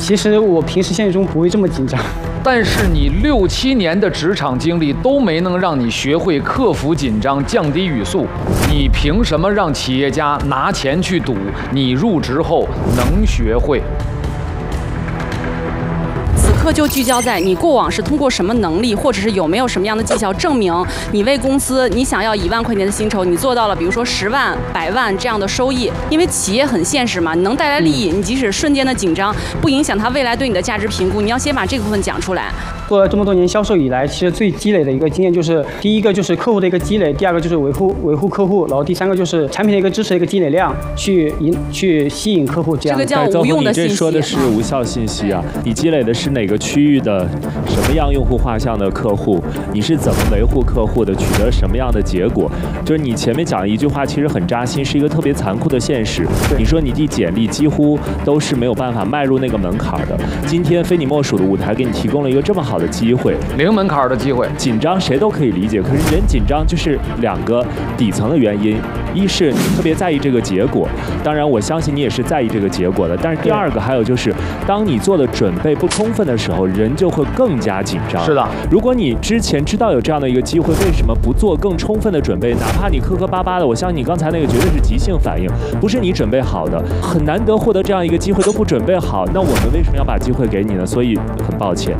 其实我平时现实中不会这么紧张。 但是你6、7年的职场经历都没能让你学会克服紧张、降低语速，你凭什么让企业家拿钱去赌你入职后能学会？ 此刻就聚焦在你过往是通过什么能力，或者是有没有什么样的绩效证明你为公司你想要1万块钱的薪酬，你做到了比如说10万、100万这样的收益。因为企业很现实嘛，你能带来利益，你即使瞬间的紧张不影响它未来对你的价值评估，你要先把这部分讲出来。 做了这么多年销售以来，其实最积累的一个经验就是，第一个就是客户的一个积累，第二个就是维护客户，然后第三个就是产品的一个知识的一个积累量，去吸引客户这样。 这个叫无用的信息。 你这说的是无效信息啊！你积累的是哪个区域的什么样用户画像的客户？你是怎么维护客户的？取得什么样的结果？就是你前面讲的一句话，其实很扎心，是一个特别残酷的现实。你说你递简历几乎都是没有办法迈入那个门槛的。今天非你莫属的舞台给你提供了一个这么好的机会， 零门槛的机会， 紧张谁都可以理解。可是人紧张就是2个底层的原因，一是你特别在意这个结果，当然我相信你也是在意这个结果的。但是第二个还有就是，当你做的准备不充分的时候，人就会更加紧张。 是的， 如果你之前知道有这样的一个机会，为什么不做更充分的准备？哪怕你磕磕巴巴的，我相信你刚才那个绝对是即兴反应，不是你准备好的。很难得获得这样一个机会都不准备好，那我们为什么要把机会给你呢？所以很抱歉。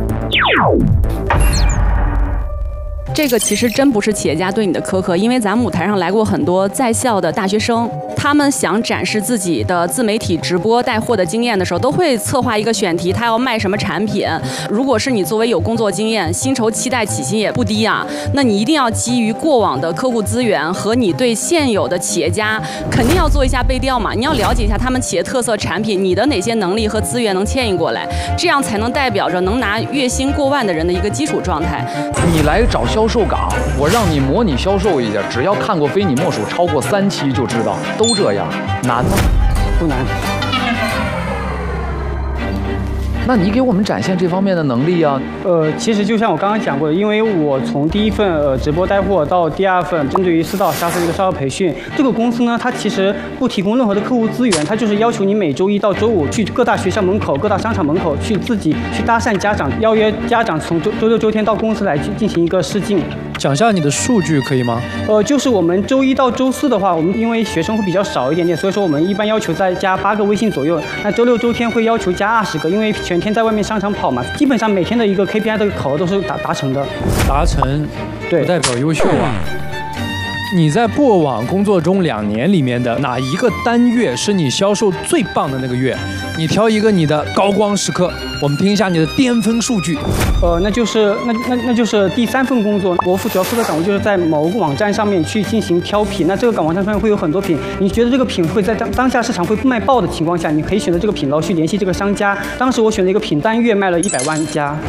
这个其实真不是企业家对你的苛刻，因为咱们舞台上来过很多在校的大学生，他们想展示自己的自媒体直播带货的经验的时候，都会策划一个选题，他要卖什么产品。如果是你作为有工作经验，薪酬期待起薪也不低啊，那你一定要基于过往的客户资源和你对现有的企业家，肯定要做一下背调嘛，你要了解一下他们企业特色产品，你的哪些能力和资源能牵引过来，这样才能代表着能拿月薪过万的人的一个基础状态。 你来找销售岗，我让你模拟销售一下，只要看过非你莫属超过3期就知道，都这样，难吗？ 不难。 那你给我们展现这方面的能力啊？ 其实就像我刚刚讲过的，因为我从第一份直播带货到第2份针对于4到10岁的一个销售培训，这个公司呢，它其实不提供任何的客户资源，它就是要求你每周1到周5去各大学校门口、各大商场门口去自己去搭讪家长，邀约家长从周6、周天到公司来去进行一个试镜。 讲一下你的数据可以吗？ 就是我们周1到周4的话，我们因为学生会比较少一点点，所以说我们一般要求再加8个微信左右。那周6、周天会要求加20个，因为全天在外面商场跑嘛，基本上每天的一个 KPI 的考核都是达成的。 达成，对，不代表优秀啊。你在过往工作中2年里面的哪一个单月是你销售最棒的那个月？你挑一个你的高光时刻，我们听一下你的巅峰数据。 那就是第3份工作，我主要负责岗位就是在某个网站上面去进行挑品。那这个网站上面会有很多品，你觉得这个品会在当下市场会卖爆的情况下，你可以选择这个品，然后去联系这个商家。当时我选了一个品，单月卖了100万加。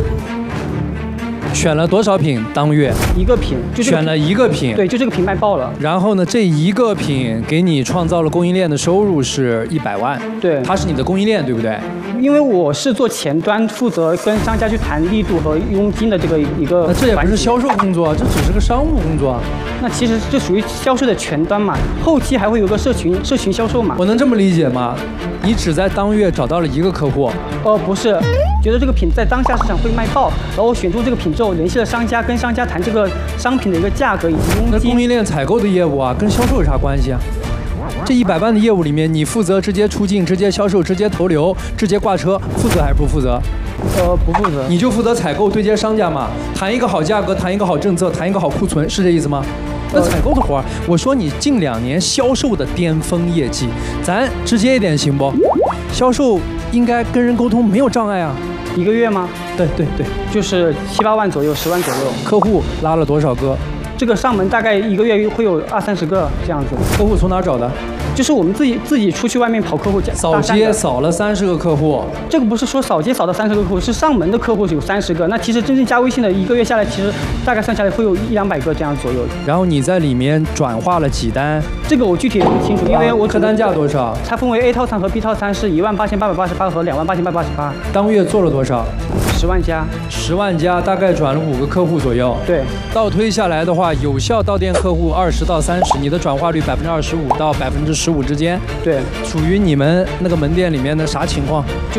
选了多少品当月？ 一个品，就选了一个品， 对，就这个品卖爆了。 然后呢，这一个品给你创造了供应链的收入是100万， 对， 它是你的供应链，对不对？ 因为我是做前端，负责跟商家去谈力度和佣金的这个一个。 那这也不是销售工作，这只是个商务工作。 那其实这属于销售的前端嘛，后期还会有个社群销售嘛。 我能这么理解吗？你只在当月找到了1个客户？ 不是。觉得这个品在当下市场会卖爆，然后选中这个品之后，联系了商家，跟商家谈这个商品的一个价格以及佣金。 那供应链采购的业务啊，跟销售有啥关系啊？这100万的业务里面，你负责直接出境、直接销售、直接投流、直接挂车，负责还是不负责？ 不负责。 你就负责采购对接商家嘛，谈一个好价格，谈一个好政策，谈一个好库存，是这意思吗？那采购的活儿，我说你近2年销售的巅峰业绩，咱直接一点行不？销售应该跟人沟通没有障碍啊。 1个月吗？ 对， 就是7、8万左右，10万左右。 客户拉了多少个？ 这个上门大概1个月会有20、30个这样子。 客户从哪儿找的？ 就是我们自己出去外面跑客户家， 扫街扫了30个客户。 这个不是说扫街扫到30个客户，是上门的客户有30个。那其实真正加微信的1个月下来，其实大概算下来会有100-200个这样左右。 然后你在里面转化了几单？ 这个我具体也不清楚，因为我客单价多少？ 它分为 A 套餐和 B 套餐是18888和28888。 当月做了多少 ？10万加。 10万加，大概转了5个客户左右。 对。 倒推下来的话，有效到店客户20到30%，你的转化率25%到15%之间。 对， 属于你们那个门店里面的啥情况？